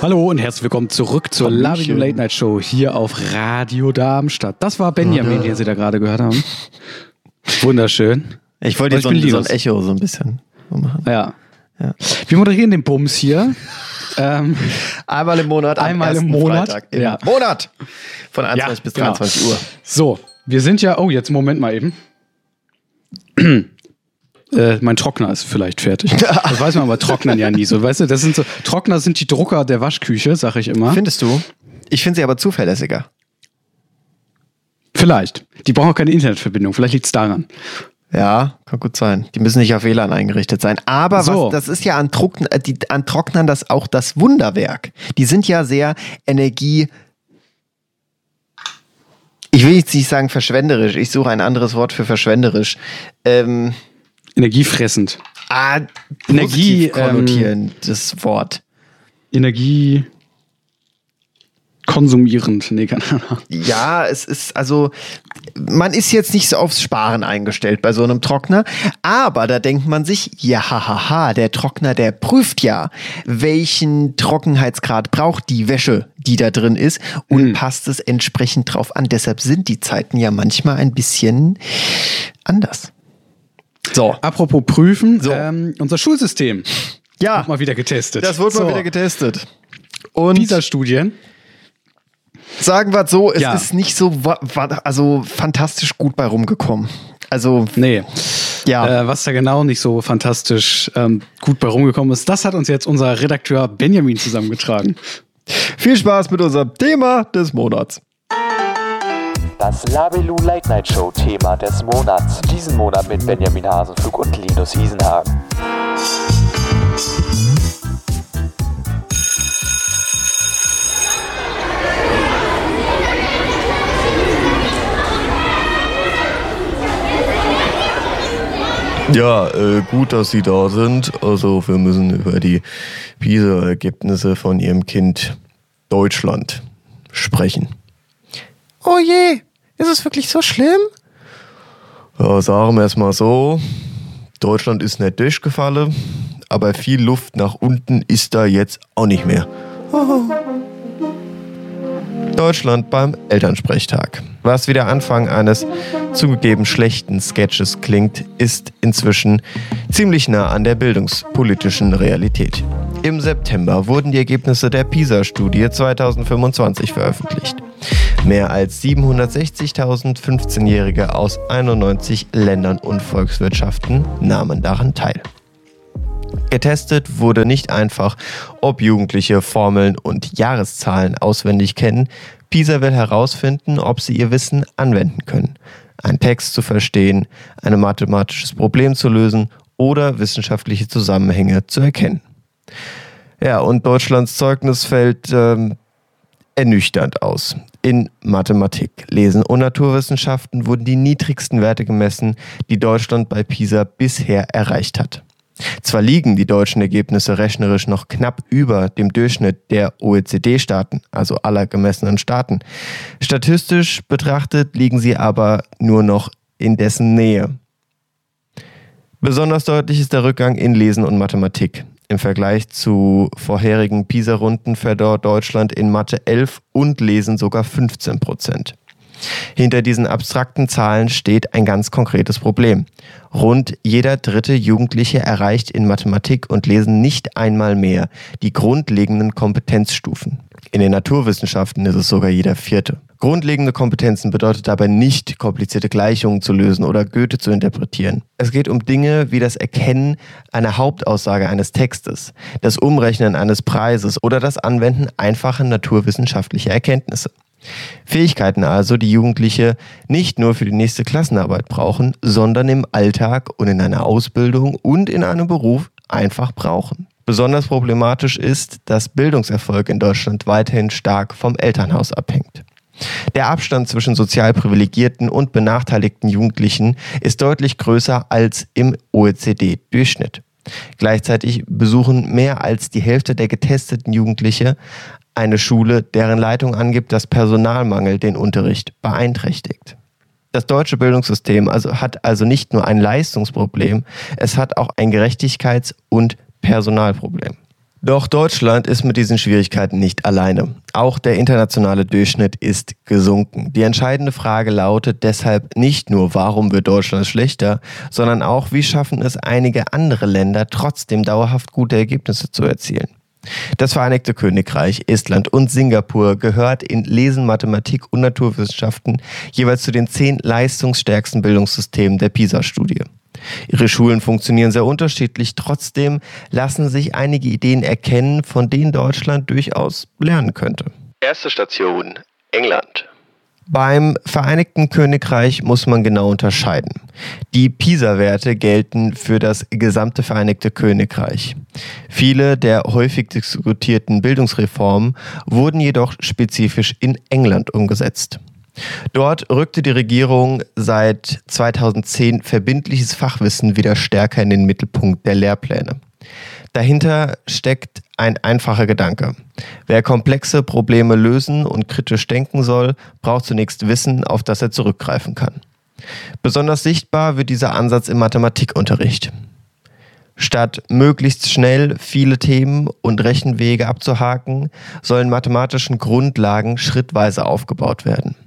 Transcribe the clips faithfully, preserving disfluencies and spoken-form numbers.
Hallo und herzlich willkommen zurück zur Lavinu Late Night Show hier auf Radio Darmstadt. Das war Benjamin, den Sie da gerade gehört haben. Wunderschön. Ich wollte jetzt so ein, so ein Echo so ein bisschen machen. Ja. ja. Wir moderieren den Bums hier. Ähm, einmal im Monat. Einmal im Monat. Freitag im ja. Monat. Von einundzwanzig ja, bis dreiundzwanzig genau. Uhr. So, wir sind ja... Oh, jetzt Moment mal eben. Äh, mein Trockner ist vielleicht fertig. Das weiß man aber Trocknern ja nie so. Weißt du, das sind so, Trockner sind die Drucker der Waschküche, sag ich immer. Findest du? Ich finde sie aber zuverlässiger. Vielleicht. Die brauchen auch keine Internetverbindung. Vielleicht liegt es daran. Ja, kann gut sein. Die müssen nicht auf W L A N eingerichtet sein. Aber so. was, das ist ja an, Trockn- äh, die, an Trocknern das auch das Wunderwerk. Die sind ja sehr Energie... Ich will jetzt nicht sagen verschwenderisch. Ich suche ein anderes Wort für verschwenderisch. Ähm... Energiefressend. Ah, Energie konnotierendes ähm, Wort. Energie konsumierend. Nee, keine Ahnung. Ja, es ist also, man ist jetzt nicht so aufs Sparen eingestellt bei so einem Trockner, aber da denkt man sich, ja, hahaha, der Trockner, der prüft ja, welchen Trockenheitsgrad braucht die Wäsche, die da drin ist und mhm. passt es entsprechend drauf an. Deshalb sind die Zeiten ja manchmal ein bisschen anders. So. Apropos prüfen, so. ähm, unser Schulsystem ja, wird mal wieder getestet. Das wird so. mal wieder getestet. Und PISA-Studien. Sagen wir es so, es ja. ist nicht so also fantastisch gut bei rumgekommen. Also, nee. Ja. Äh, was da genau nicht so fantastisch ähm, gut bei rumgekommen ist, das hat uns jetzt unser Redakteur Benjamin zusammengetragen. Viel Spaß mit unserem Thema des Monats. Das Lavinu Late Night Show Thema des Monats. Diesen Monat mit Benjamin Hasenflug und Linus Hiesenhagen. Ja, äh, gut, dass Sie da sind. Also wir müssen über die PISA-Ergebnisse von Ihrem Kind Deutschland sprechen. Oh je, ist es wirklich so schlimm? Ja, sagen wir es mal so, Deutschland ist nicht durchgefallen, aber viel Luft nach unten ist da jetzt auch nicht mehr. Oh. Deutschland beim Elternsprechtag. Was wie der Anfang eines zugegeben schlechten Sketches klingt, ist inzwischen ziemlich nah an der bildungspolitischen Realität. Im September wurden die Ergebnisse der PISA-Studie zwanzig fünfundzwanzig veröffentlicht. Mehr als siebenhundertsechzigtausend fünfzehnjährige aus einundneunzig Ländern und Volkswirtschaften nahmen daran teil. Getestet wurde nicht einfach, ob Jugendliche Formeln und Jahreszahlen auswendig kennen. PISA will herausfinden, ob sie ihr Wissen anwenden können, einen Text zu verstehen, ein mathematisches Problem zu lösen oder wissenschaftliche Zusammenhänge zu erkennen. Ja, und Deutschlands Zeugnis fällt ähm, ernüchternd aus. In Mathematik, Lesen und Naturwissenschaften wurden die niedrigsten Werte gemessen, die Deutschland bei PISA bisher erreicht hat. Zwar liegen die deutschen Ergebnisse rechnerisch noch knapp über dem Durchschnitt der O E C D-Staaten, also aller gemessenen Staaten. Statistisch betrachtet liegen sie aber nur noch in dessen Nähe. Besonders deutlich ist der Rückgang in Lesen und Mathematik. Im Vergleich zu vorherigen PISA-Runden verdorrt Deutschland in Mathe elf und Lesen sogar fünfzehn Prozent. Hinter diesen abstrakten Zahlen steht ein ganz konkretes Problem. Rund jeder dritte Jugendliche erreicht in Mathematik und Lesen nicht einmal mehr die grundlegenden Kompetenzstufen. In den Naturwissenschaften ist es sogar jeder vierte. Grundlegende Kompetenzen bedeutet dabei nicht, komplizierte Gleichungen zu lösen oder Goethe zu interpretieren. Es geht um Dinge wie das Erkennen einer Hauptaussage eines Textes, das Umrechnen eines Preises oder das Anwenden einfacher naturwissenschaftlicher Erkenntnisse. Fähigkeiten also, die Jugendliche nicht nur für die nächste Klassenarbeit brauchen, sondern im Alltag und in einer Ausbildung und in einem Beruf einfach brauchen. Besonders problematisch ist, dass Bildungserfolg in Deutschland weiterhin stark vom Elternhaus abhängt. Der Abstand zwischen sozial privilegierten und benachteiligten Jugendlichen ist deutlich größer als im O E C D-Durchschnitt. Gleichzeitig besuchen mehr als die Hälfte der getesteten Jugendliche eine Schule, deren Leitung angibt, dass Personalmangel den Unterricht beeinträchtigt. Das deutsche Bildungssystem also hat also nicht nur ein Leistungsproblem, es hat auch ein Gerechtigkeits- und Personalproblem. Doch Deutschland ist mit diesen Schwierigkeiten nicht alleine. Auch der internationale Durchschnitt ist gesunken. Die entscheidende Frage lautet deshalb nicht nur, warum wird Deutschland schlechter, sondern auch, wie schaffen es einige andere Länder trotzdem dauerhaft gute Ergebnisse zu erzielen. Das Vereinigte Königreich, Estland und Singapur gehört in Lesen, Mathematik und Naturwissenschaften jeweils zu den zehn leistungsstärksten Bildungssystemen der PISA-Studie. Ihre Schulen funktionieren sehr unterschiedlich, trotzdem lassen sich einige Ideen erkennen, von denen Deutschland durchaus lernen könnte. Erste Station: England. Beim Vereinigten Königreich muss man genau unterscheiden. Die PISA-Werte gelten für das gesamte Vereinigte Königreich. Viele der häufig diskutierten Bildungsreformen wurden jedoch spezifisch in England umgesetzt. Dort rückte die Regierung seit zweitausendzehn verbindliches Fachwissen wieder stärker in den Mittelpunkt der Lehrpläne. Dahinter steckt ein einfacher Gedanke. Wer komplexe Probleme lösen und kritisch denken soll, braucht zunächst Wissen, auf das er zurückgreifen kann. Besonders sichtbar wird dieser Ansatz im Mathematikunterricht. Statt möglichst schnell viele Themen und Rechenwege abzuhaken, sollen mathematischen Grundlagen schrittweise aufgebaut werden.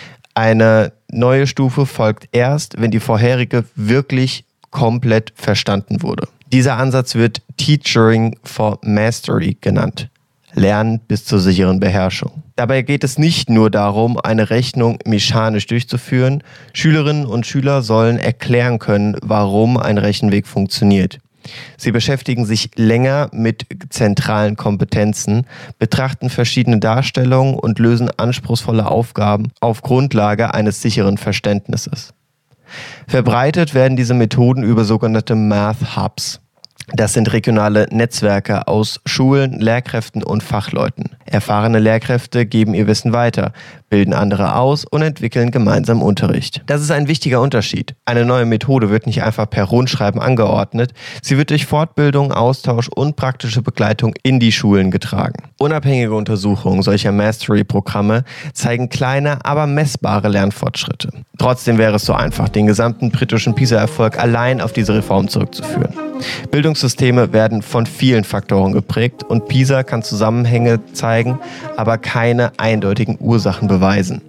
Eine neue Stufe folgt erst, wenn die vorherige wirklich komplett verstanden wurde. Dieser Ansatz wird Teaching for Mastery genannt. Lernen bis zur sicheren Beherrschung. Dabei geht es nicht nur darum, eine Rechnung mechanisch durchzuführen. Schülerinnen und Schüler sollen erklären können, warum ein Rechenweg funktioniert. Sie beschäftigen sich länger mit zentralen Kompetenzen, betrachten verschiedene Darstellungen und lösen anspruchsvolle Aufgaben auf Grundlage eines sicheren Verständnisses. Verbreitet werden diese Methoden über sogenannte Math Hubs. Das sind regionale Netzwerke aus Schulen, Lehrkräften und Fachleuten. Erfahrene Lehrkräfte geben ihr Wissen weiter, bilden andere aus und entwickeln gemeinsam Unterricht. Das ist ein wichtiger Unterschied. Eine neue Methode wird nicht einfach per Rundschreiben angeordnet, sie wird durch Fortbildung, Austausch und praktische Begleitung in die Schulen getragen. Unabhängige Untersuchungen solcher Mastery-Programme zeigen kleine, aber messbare Lernfortschritte. Trotzdem wäre es so einfach, den gesamten britischen PISA-Erfolg allein auf diese Reform zurückzuführen. Bildungssysteme werden von vielen Faktoren geprägt und PISA kann Zusammenhänge zeigen, aber keine eindeutigen Ursachen beweisen.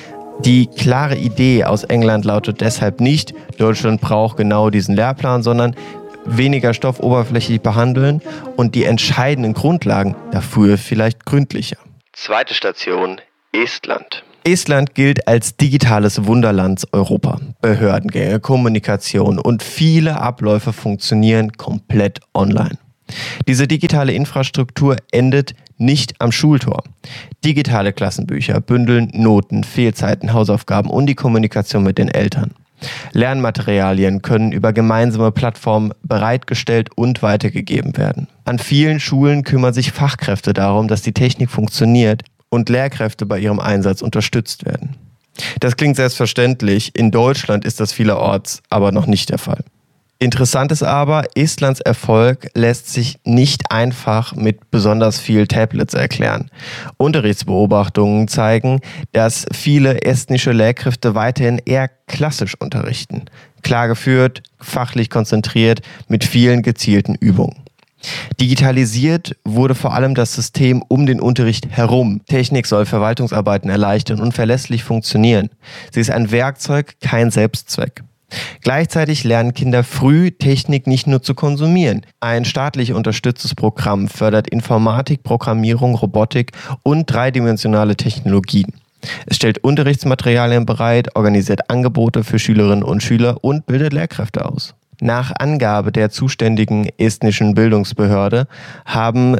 Die klare Idee aus England lautet deshalb nicht, Deutschland braucht genau diesen Lehrplan, sondern weniger Stoff oberflächlich behandeln und die entscheidenden Grundlagen dafür vielleicht gründlicher. Zweite Station: Estland. Estland gilt als digitales Wunderland Europa. Behördengänge, Kommunikation und viele Abläufe funktionieren komplett online. Diese digitale Infrastruktur endet nicht am Schultor. Digitale Klassenbücher bündeln Noten, Fehlzeiten, Hausaufgaben und die Kommunikation mit den Eltern. Lernmaterialien können über gemeinsame Plattformen bereitgestellt und weitergegeben werden. An vielen Schulen kümmern sich Fachkräfte darum, dass die Technik funktioniert und Lehrkräfte bei ihrem Einsatz unterstützt werden. Das klingt selbstverständlich, in Deutschland ist das vielerorts aber noch nicht der Fall. Interessant ist aber, Estlands Erfolg lässt sich nicht einfach mit besonders viel Tablets erklären. Unterrichtsbeobachtungen zeigen, dass viele estnische Lehrkräfte weiterhin eher klassisch unterrichten. Klar geführt, fachlich konzentriert, mit vielen gezielten Übungen. Digitalisiert wurde vor allem das System um den Unterricht herum. Technik soll Verwaltungsarbeiten erleichtern und verlässlich funktionieren. Sie ist ein Werkzeug, kein Selbstzweck. Gleichzeitig lernen Kinder früh, Technik nicht nur zu konsumieren. Ein staatlich unterstütztes Programm fördert Informatik, Programmierung, Robotik und dreidimensionale Technologien. Es stellt Unterrichtsmaterialien bereit, organisiert Angebote für Schülerinnen und Schüler und bildet Lehrkräfte aus. Nach Angabe der zuständigen estnischen Bildungsbehörde haben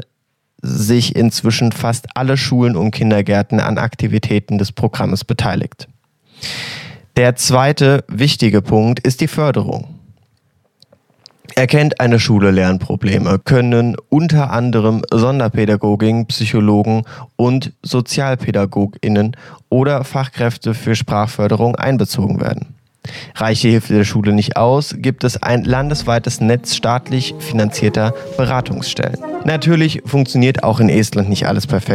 sich inzwischen fast alle Schulen und Kindergärten an Aktivitäten des Programmes beteiligt. Der zweite wichtige Punkt ist die Förderung. Erkennt eine Schule Lernprobleme, können unter anderem Sonderpädagogen, Psychologen und SozialpädagogInnen oder Fachkräfte für Sprachförderung einbezogen werden. Reicht die Hilfe der Schule nicht aus, gibt es ein landesweites Netz staatlich finanzierter Beratungsstellen. Natürlich funktioniert auch in Estland nicht alles perfekt.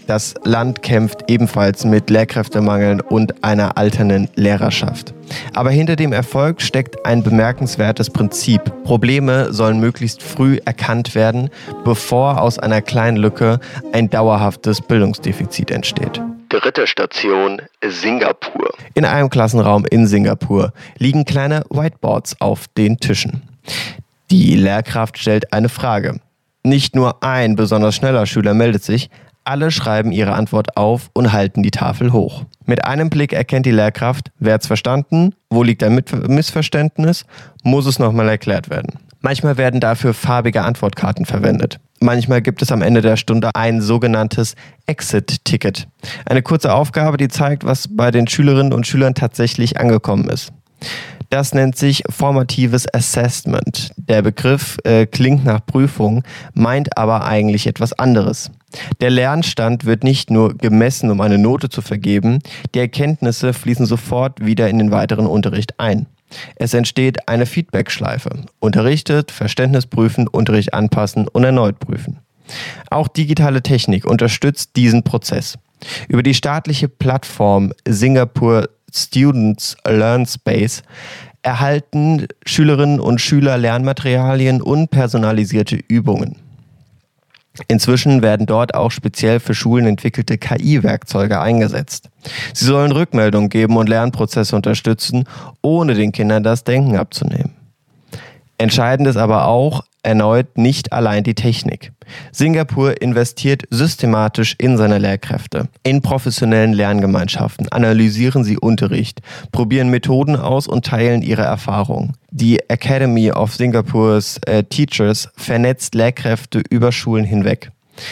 Das Land kämpft ebenfalls mit Lehrkräftemangeln und einer alternden Lehrerschaft. Aber hinter dem Erfolg steckt ein bemerkenswertes Prinzip. Probleme sollen möglichst früh erkannt werden, bevor aus einer kleinen Lücke ein dauerhaftes Bildungsdefizit entsteht. Dritte Station, Singapur. In einem Klassenraum in Singapur liegen kleine Whiteboards auf den Tischen. Die Lehrkraft stellt eine Frage. Nicht nur ein besonders schneller Schüler meldet sich, alle schreiben ihre Antwort auf und halten die Tafel hoch. Mit einem Blick erkennt die Lehrkraft, wer hat's verstanden, wo liegt ein Missverständnis, muss es nochmal erklärt werden. Manchmal werden dafür farbige Antwortkarten verwendet. Manchmal gibt es am Ende der Stunde ein sogenanntes Exit-Ticket. Eine kurze Aufgabe, die zeigt, was bei den Schülerinnen und Schülern tatsächlich angekommen ist. Das nennt sich formatives Assessment. Der Begriff äh, klingt nach Prüfung, meint aber eigentlich etwas anderes. Der Lernstand wird nicht nur gemessen, um eine Note zu vergeben, die Erkenntnisse fließen sofort wieder in den weiteren Unterricht ein. Es entsteht eine Feedback-Schleife. Unterrichtet, Verständnis prüfen, Unterricht anpassen und erneut prüfen. Auch digitale Technik unterstützt diesen Prozess. Über die staatliche Plattform Singapore Students Learn Space erhalten Schülerinnen und Schüler Lernmaterialien und personalisierte Übungen. Inzwischen werden dort auch speziell für Schulen entwickelte K I-Werkzeuge eingesetzt. Sie sollen Rückmeldungen geben und Lernprozesse unterstützen, ohne den Kindern das Denken abzunehmen. Entscheidend ist aber auch erneut nicht allein die Technik. Singapur investiert systematisch in seine Lehrkräfte. In professionellen Lerngemeinschaften analysieren sie Unterricht, probieren Methoden aus und teilen ihre Erfahrungen. Die Academy of Singapore's äh, Teachers vernetzt Lehrkräfte über Schulen hinweg.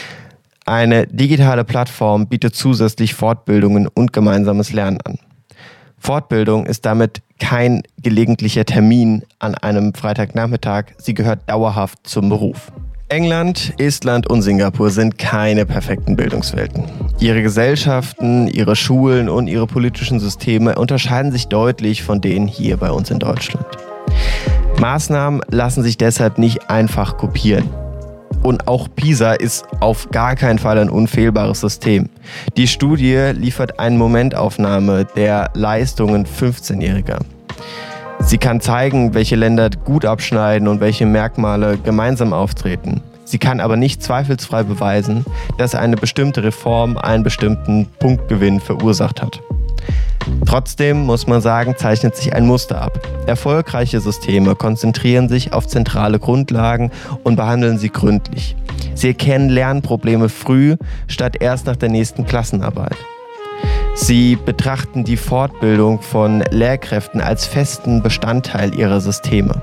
Eine digitale Plattform bietet zusätzlich Fortbildungen und gemeinsames Lernen an. Fortbildung ist damit kein gelegentlicher Termin an einem Freitagnachmittag, sie gehört dauerhaft zum Beruf. England, Estland und Singapur sind keine perfekten Bildungswelten. Ihre Gesellschaften, ihre Schulen und ihre politischen Systeme unterscheiden sich deutlich von denen hier bei uns in Deutschland. Maßnahmen lassen sich deshalb nicht einfach kopieren. Und auch PISA ist auf gar keinen Fall ein unfehlbares System. Die Studie liefert eine Momentaufnahme der Leistungen fünfzehnjähriger. Sie kann zeigen, welche Länder gut abschneiden und welche Merkmale gemeinsam auftreten. Sie kann aber nicht zweifelsfrei beweisen, dass eine bestimmte Reform einen bestimmten Punktgewinn verursacht hat. Trotzdem muss man sagen, zeichnet sich ein Muster ab. Erfolgreiche Systeme konzentrieren sich auf zentrale Grundlagen und behandeln sie gründlich. Sie erkennen Lernprobleme früh, statt erst nach der nächsten Klassenarbeit. Sie betrachten die Fortbildung von Lehrkräften als festen Bestandteil ihrer Systeme.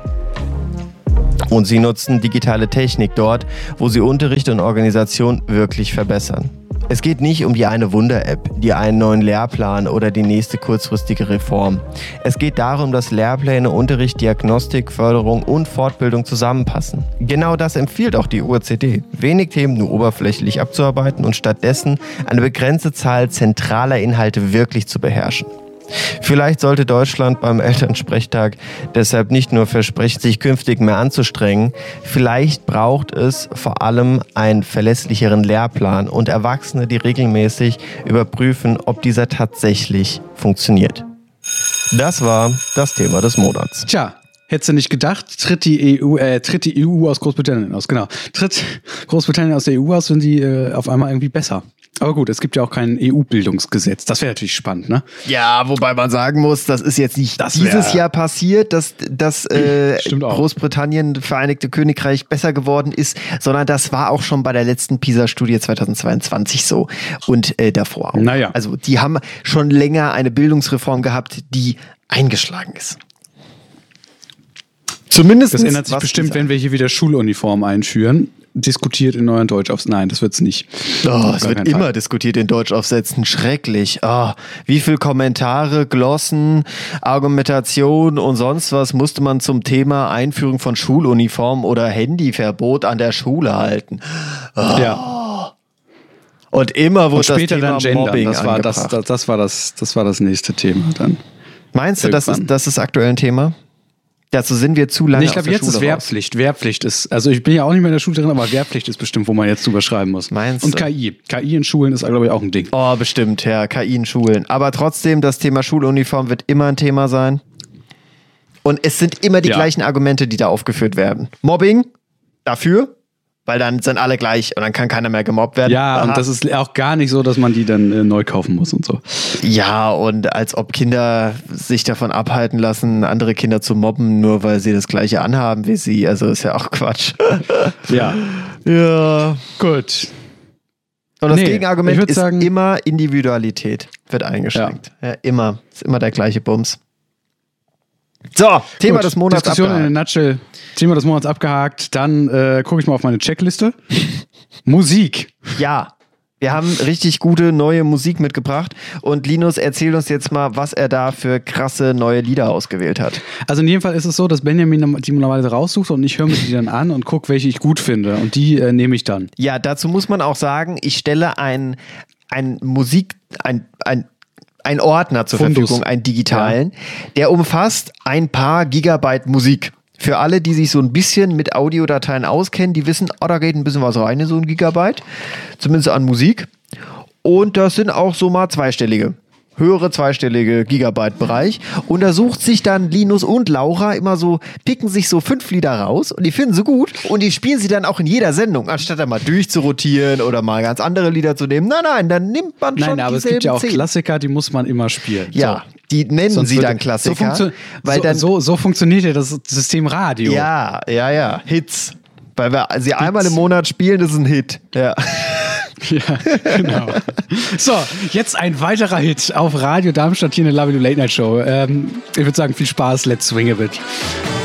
Und sie nutzen digitale Technik dort, wo sie Unterricht und Organisation wirklich verbessern. Es geht nicht um die eine Wunder-App, die einen neuen Lehrplan oder die nächste kurzfristige Reform. Es geht darum, dass Lehrpläne, Unterricht, Diagnostik, Förderung und Fortbildung zusammenpassen. Genau das empfiehlt auch die O E C D. Wenig Themen nur oberflächlich abzuarbeiten und stattdessen eine begrenzte Zahl zentraler Inhalte wirklich zu beherrschen. Vielleicht sollte Deutschland beim Elternsprechtag deshalb nicht nur versprechen, sich künftig mehr anzustrengen, vielleicht braucht es vor allem einen verlässlicheren Lehrplan und Erwachsene, die regelmäßig überprüfen, ob dieser tatsächlich funktioniert. Das war das Thema des Monats. Tja, hättest du nicht gedacht, tritt die E U, äh, tritt die E U aus Großbritannien aus, genau. Tritt Großbritannien aus der E U aus, sind die äh, auf einmal irgendwie besser. Aber gut, es gibt ja auch kein E U-Bildungsgesetz. Das wäre natürlich spannend, ne? Ja, wobei man sagen muss, das ist jetzt nicht das dieses Jahr passiert, dass, dass äh, Großbritannien, Vereinigte Königreich besser geworden ist, sondern das war auch schon bei der letzten PISA-Studie zweitausendzweiundzwanzig so und äh, davor auch. Naja. Also die haben schon länger eine Bildungsreform gehabt, die eingeschlagen ist. Zumindest. Das ändert sich bestimmt, wenn wir hier wieder Schuluniform einführen. Diskutiert in neuen Deutschaufsätzen. Nein, das wird's nicht. Oh, es wird immer Fall. diskutiert in Deutschaufsätzen. Schrecklich. Oh, wie viel Kommentare, Glossen, Argumentation und sonst was musste man zum Thema Einführung von Schuluniform oder Handyverbot an der Schule halten. Oh. Ja. Und immer wurde und später das Thema dann Gendern. Mobbing das war das, das, das war das, das war das nächste Thema dann. Meinst du, das ist, das ist aktuell ein Thema? Dazu sind wir zu lange Nee, ich aus glaube, der jetzt Schule ist Wehrpflicht. Wehrpflicht ist, also ich bin ja auch nicht mehr in der Schule drin, aber Wehrpflicht ist bestimmt, wo man jetzt drüber schreiben muss. Meinst Und du? K I. K I in Schulen ist, glaube ich, auch ein Ding. Oh, bestimmt, ja, K I in Schulen. Aber trotzdem, das Thema Schuluniform wird immer ein Thema sein. Und es sind immer die Ja. gleichen Argumente, die da aufgeführt werden. Mobbing, dafür, weil dann sind alle gleich und dann kann keiner mehr gemobbt werden. Ja, Aha. und das ist auch gar nicht so, dass man die dann äh, neu kaufen muss und so. Ja, und als ob Kinder sich davon abhalten lassen, andere Kinder zu mobben, nur weil sie das Gleiche anhaben wie sie. Also ist ja auch Quatsch. Ja. Ja. Gut. Und das Nee, Gegenargument ich würd ist sagen- immer Individualität wird eingeschränkt. Ja. immer. Ist immer der gleiche Bums. So, Thema Gut, des Monats Diskussion in abgehakt. der Nutshell. Thema des Monats abgehakt. Dann äh, gucke ich mal auf meine Checkliste. Musik. Ja, wir haben richtig gute neue Musik mitgebracht und Linus erzählt uns jetzt mal, was er da für krasse neue Lieder ausgewählt hat. Also in jedem Fall ist es so, dass Benjamin die normalerweise raussucht und ich höre mir die dann an und gucke, welche ich gut finde. Und die äh, nehme ich dann. Ja, dazu muss man auch sagen, ich stelle ein, ein Musik, ein, ein, ein Ordner zur Fundus. Verfügung, einen digitalen, der umfasst ein paar Gigabyte Musik. Für alle, die sich so ein bisschen mit Audiodateien auskennen, die wissen, oh, da geht ein bisschen was rein in so ein Gigabyte, zumindest an Musik. Und das sind auch so mal zweistellige, höhere zweistellige Gigabyte-Bereich. Und da sucht sich dann Linus und Laura immer so, picken sich so fünf Lieder raus und die finden sie gut und die spielen sie dann auch in jeder Sendung, anstatt da mal durchzurotieren oder mal ganz andere Lieder zu nehmen. Nein, nein, dann nimmt man schon Nein, aber es dieselben gibt ja auch zehn. Klassiker, die muss man immer spielen. Ja, So. die nennen Sonst sie wird- dann Klassiker, So, funktio- weil so, dann so, so funktioniert ja das System Radio. ja, ja, ja, Hits. Weil wir sie einmal im Monat spielen, das ist ein Hit. Ja. Ja, genau. So, jetzt ein weiterer Hit auf Radio Darmstadt hier in der Love You Late Night Show. Ähm, ich würde sagen, viel Spaß, let's swing a bit.